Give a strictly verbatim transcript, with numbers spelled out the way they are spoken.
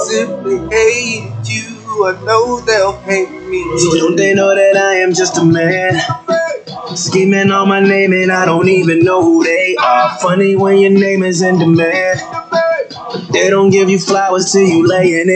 simply hate you, I know they'll hate me. So don't they know that I am just a man? Scheming on my name and I don't even know who they are. Funny when your name is in demand. They don't give you flowers till you laying